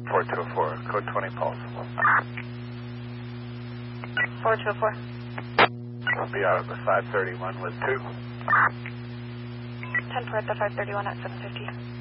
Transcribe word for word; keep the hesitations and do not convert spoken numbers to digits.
four two four, code twenty pulse. four two four. I'll be out of the five thirty-one with two. ten four at the five thirty-one at seven fifty.